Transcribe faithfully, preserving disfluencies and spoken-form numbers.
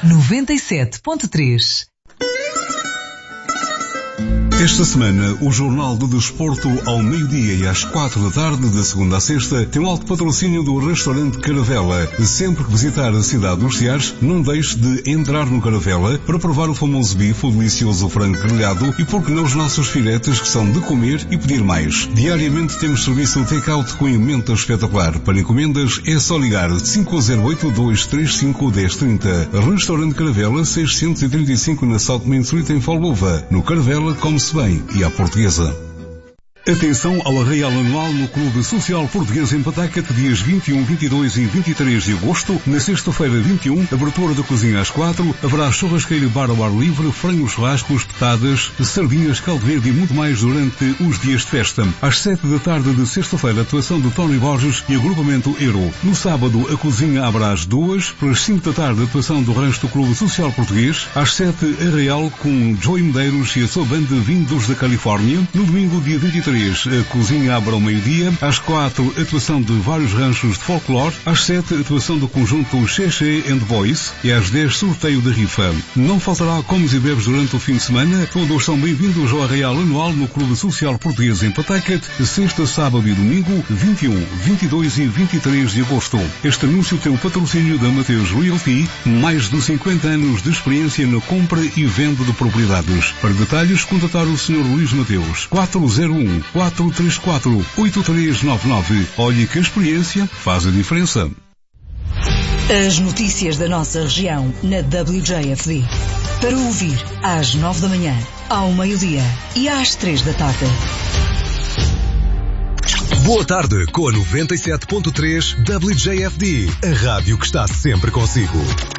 noventa e sete ponto três. Esta semana, o Jornal do Desporto ao meio-dia e às quatro da tarde, de segunda a sexta, tem um alto patrocínio do restaurante Caravela. Sempre que visitar a cidade dos Ceares, não deixe de entrar no Caravela para provar o famoso bife, o delicioso frango grelhado e, por que não, os nossos filetes, que são de comer e pedir mais. Diariamente temos serviço de take-out com emenda espetacular. Para encomendas é só ligar cinco zero oito, dois três cinco, um zero três zero. Restaurante Caravela, seiscentos e trinta e cinco na South Main Street em Folgova. No Caravela, come-se bem e à portuguesa. Atenção ao arraial anual no Clube Social Português em Patacate, dias vinte e um, vinte e dois e vinte e três de agosto. Na sexta-feira, vinte e um, abertura da cozinha às quatro, haverá churrasqueira e bar ao ar livre, frangos churrascos, petadas, sardinhas, caldo verde e muito mais durante os dias de festa. Às sete da tarde de sexta-feira, atuação de Tony Borges e agrupamento Euro. No sábado, a cozinha abre às duas, pelas cinco da tarde, atuação do rancho do Clube Social Português. Às sete, arraial com Joey Medeiros e a sua banda vindos da Califórnia. No domingo, dia vinte e três, a cozinha abre ao meio-dia. Às quatro, atuação de vários ranchos de folclore. Às sete, atuação do conjunto Xexé and Voice. E às dez, sorteio da rifa. Não faltará comes e bebes durante o fim de semana. Todos são bem-vindos ao arraial anual no Clube Social Português em Patacate, sexta, sábado e domingo, vinte e um, vinte e dois e vinte e três de agosto. Este anúncio tem o patrocínio da Mateus Realty, mais de cinquenta anos de experiência na compra e venda de propriedades. Para detalhes, contatar o senhor Luís Mateus, quatro zero um, quatro três quatro, oito três nove nove. Olhe que a experiência faz a diferença. As notícias da nossa região na W J F D. Para ouvir às nove da manhã, ao meio-dia e às três da tarde. Boa tarde com a noventa e sete ponto três W J F D, a rádio que está sempre consigo.